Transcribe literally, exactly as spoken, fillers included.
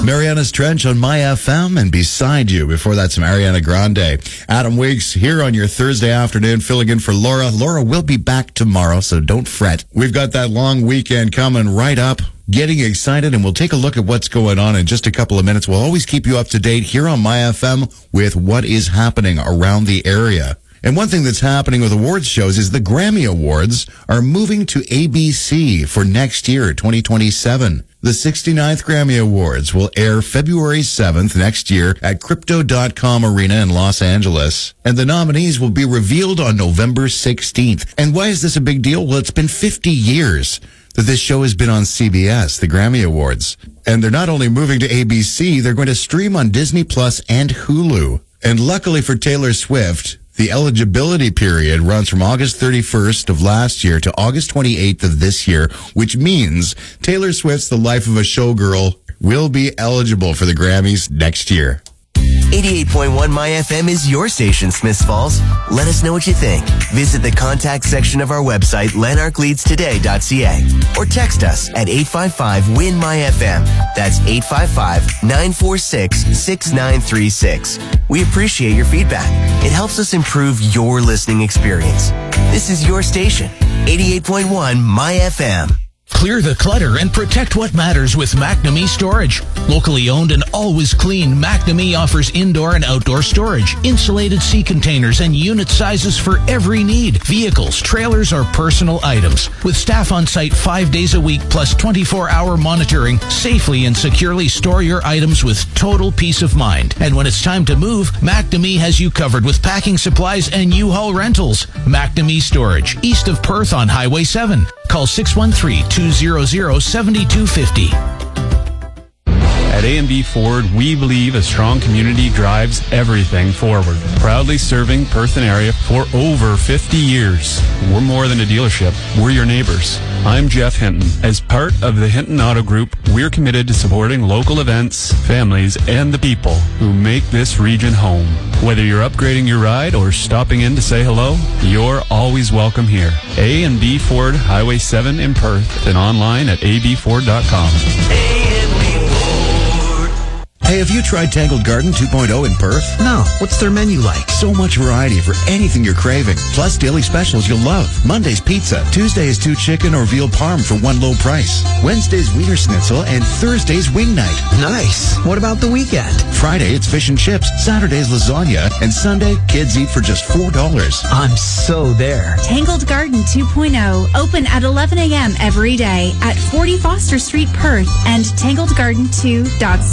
Mariana's Trench on My F M, and beside you, before that, some Ariana Grande. Adam Weeks here on your Thursday afternoon, filling in for Laura. Laura will be back tomorrow, so don't fret. We've got that long weekend coming right up. Getting excited, and we'll take a look at what's going on in just a couple of minutes. We'll always keep you up to date here on My F M with what is happening around the area. And one thing that's happening with awards shows is the Grammy Awards are moving to A B C for next year, twenty twenty-seven. The sixty-ninth Grammy Awards will air February seventh next year at Crypto dot com Arena in Los Angeles. And the nominees will be revealed on November sixteenth. And why is this a big deal? Well, it's been fifty years that this show has been on C B S, the Grammy Awards. And they're not only moving to A B C, they're going to stream on Disney Plus and Hulu. And luckily for Taylor Swift, the eligibility period runs from August thirty-first of last year to August twenty-eighth of this year, which means Taylor Swift's The Life of a Showgirl will be eligible for the Grammys next year. eighty-eight point one My F M is your station, Smiths Falls. Let us know what you think. Visit the contact section of our website, lanark leads today dot c a, or text us at eight five five, W I N, M Y F M. That's eight five five, nine four six, six nine three six. We appreciate your feedback. It helps us improve your listening experience. This is your station, eighty-eight point one My F M. Clear the clutter and protect what matters with McNamee Storage. Locally owned and always clean, McNamee offers indoor and outdoor storage, insulated sea containers, and unit sizes for every need. Vehicles, trailers, or personal items. With staff on site five days a week plus twenty-four hour monitoring, safely and securely store your items with total peace of mind. And when it's time to move, McNamee has you covered with packing supplies and U-Haul rentals. McNamee Storage, east of Perth on Highway seven. Call six one three, two zero zero, seven two five zero. At A and B Ford, we believe a strong community drives everything forward. Proudly serving Perth and area for over fifty years. We're more than a dealership. We're your neighbors. I'm Jeff Hinton. As part of the Hinton Auto Group, we're committed to supporting local events, families, and the people who make this region home. Whether you're upgrading your ride or stopping in to say hello, you're always welcome here. A and B Ford, Highway seven in Perth, and online at a b ford dot com. Hey, have you tried Tangled Garden two point oh in Perth? No. What's their menu like? So much variety for anything you're craving. Plus daily specials you'll love. Monday's pizza. Tuesday is two chicken or veal parm for one low price. Wednesday's wiener schnitzel, and Thursday's wing night. Nice. What about the weekend? Friday, it's fish and chips. Saturday's lasagna. And Sunday, kids eat for just four dollars. I'm so there. Tangled Garden two point oh. Open at eleven a.m. every day at forty Foster Street, Perth, and tangled garden two dot c a.